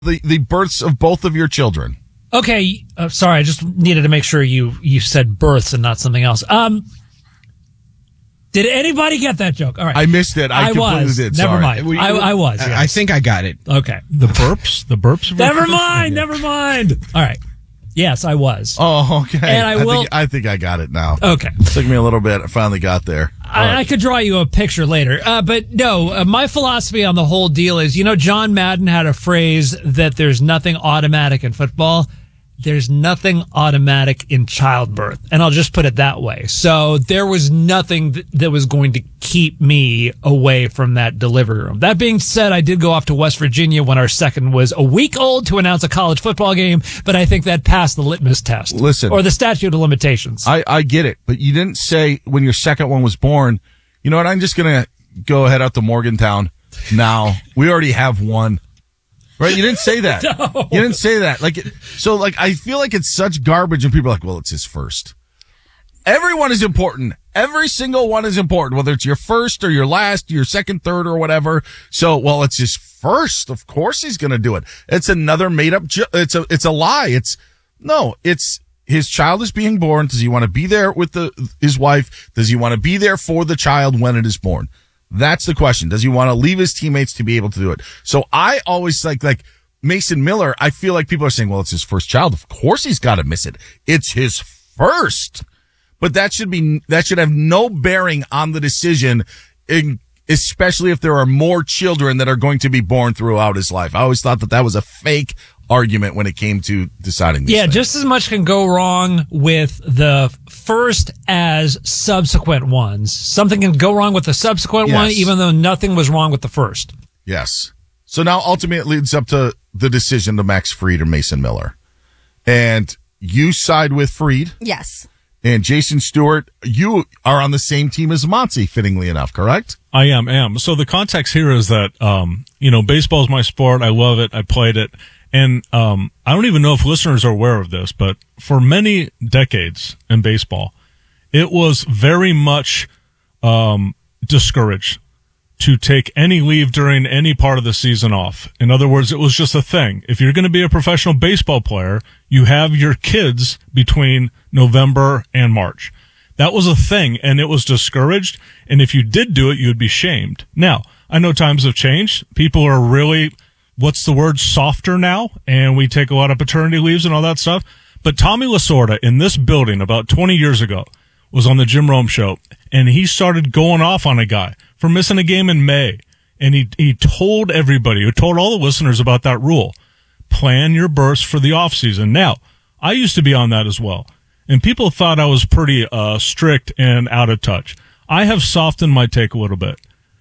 the births of both of your children. Okay, sorry, I just needed to make sure you said births and not something else. Did anybody get that joke? All right. I missed it. I completely was. did. Never Sorry. mind. I was. Yes. I think I got it. Okay. The burps? Never mind. All right. Yes, I was. Oh, okay. And I think I got it now. Okay. Took me a little bit. I finally got there. I could draw you a picture later. But no, my philosophy on the whole deal is, John Madden had a phrase that there's nothing automatic in football. There's nothing automatic in childbirth. And I'll just put it that way. So there was nothing that was going to keep me away from that delivery room. That being said, I did go off to West Virginia when our second was a week old to announce a college football game, but I think that passed the litmus test. Listen. Or the statute of limitations. I get it, but you didn't say when your second one was born, you know what, I'm just going to go head out to Morgantown now. We already have one. Right? You didn't say that. No. You didn't say that. I feel like it's such garbage and people are like, well, it's his first. Everyone is important. Every single one is important, whether it's your first or your last, your second, third, or whatever. So, well, it's his first. Of course he's going to do it. It's another made up, it's a lie. It's his child is being born. Does he want to be there with his wife? Does he want to be there for the child when it is born? That's the question. Does he want to leave his teammates to be able to do it? So I always like Mason Miller. I feel like people are saying, well, it's his first child. Of course he's got to miss it. It's his first, but that should have no bearing on the decision, especially if there are more children that are going to be born throughout his life. I always thought that was a fake argument when it came to deciding this. Yeah, thing. just as much can go wrong with the first as subsequent ones. Something can go wrong with the subsequent one, even though nothing was wrong with the first. Yes. So now ultimately it leads up to the decision to Max Fried or Mason Miller. And you side with Fried. Yes. And Jason Stewart, you are on the same team as Monty, fittingly enough, correct? I am. So the context here is that, baseball is my sport. I love it. I played it. And I don't even know if listeners are aware of this, but for many decades in baseball, it was very much discouraged to take any leave during any part of the season off. In other words, it was just a thing. If you're going to be a professional baseball player, you have your kids between November and March. That was a thing, and it was discouraged. And if you did do it, you would be shamed. Now, I know times have changed. People are really, softer now, and we take a lot of paternity leaves and all that stuff. But Tommy Lasorda in this building about 20 years ago was on the Jim Rome show, and he started going off on a guy for missing a game in May. And he told everybody, he told all the listeners about that rule. Plan your bursts for the off season. Now, I used to be on that as well, and people thought I was pretty strict and out of touch. I have softened my take a little bit.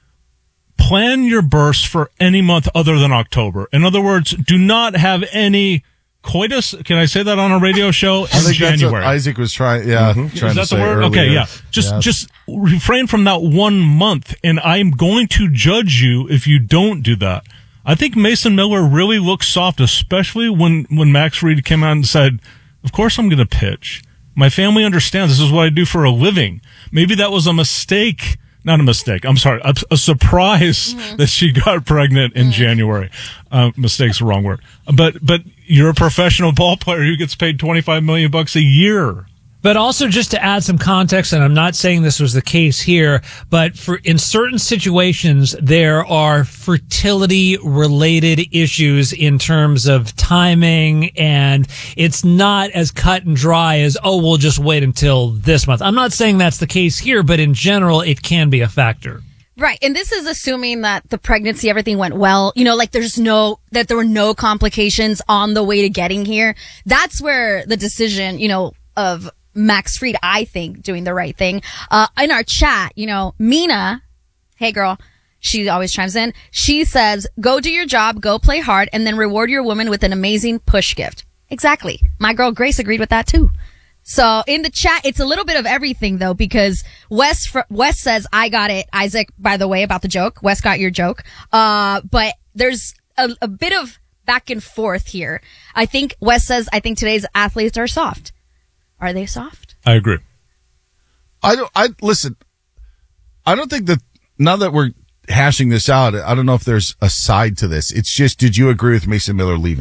Plan your bursts for any month other than October. In other words, do not have any coitus. Can I say that on a radio show? I think January. that's what Isaac was trying. Yeah, trying Is that to the say word? earlier. Okay, yeah. Just refrain from that 1 month, and I'm going to judge you if you don't do that. I think Mason Miller really looks soft, especially when Max Fried came out and said, "Of course I'm going to pitch. My family understands this is what I do for a living." Maybe that was a mistake. Not a mistake. I'm sorry. A surprise that she got pregnant in January. Mistake's the wrong word. But you're a professional ball player who gets paid $25 million a year. But also, just to add some context, and I'm not saying this was the case here, but in certain situations, there are fertility-related issues in terms of timing, and it's not as cut and dry as, we'll just wait until this month. I'm not saying that's the case here, but in general, it can be a factor. Right. And this is assuming that the pregnancy, everything went well, that there were no complications on the way to getting here. That's where the decision, of Max Fried, I think, doing the right thing. In our chat, Mina, hey girl, she always chimes in. She says, go do your job, go play hard, and then reward your woman with an amazing push gift. Exactly. My girl Grace agreed with that too. So in the chat, it's a little bit of everything though, because Wes says, I got it. Isaac, by the way, about the joke. Wes got your joke. But there's a bit of back and forth here. I think Wes says, I think today's athletes are soft. Are they soft? I agree. Listen, I don't think that now that we're hashing this out. I don't know if there's a side to this. It's just, did you agree with Mason Miller leaving?